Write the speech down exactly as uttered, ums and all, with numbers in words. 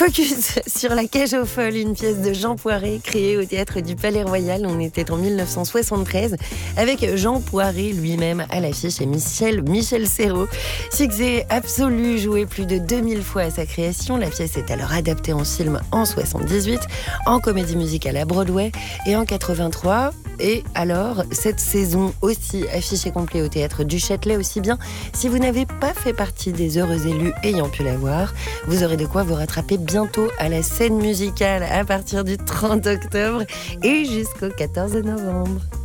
Focus sur La Cage aux Folles, une pièce de Jean Poiret créée au Théâtre du Palais Royal. On était en mille neuf cent soixante-treize avec Jean Poiret lui-même à l'affiche et Michel, Michel Serrault. Succès absolu, joué plus de deux mille fois à sa création. La pièce est alors adaptée en film en soixante-dix-huit, en comédie musicale à Broadway et en quatre-vingt-trois. Et alors, cette saison aussi affiché complet au Théâtre du Châtelet aussi bien. Si vous n'avez pas fait partie des heureux élus ayant pu la voir, vous aurez de quoi vous rattraper bientôt à la scène musicale à partir du trente octobre et jusqu'au quatorze novembre.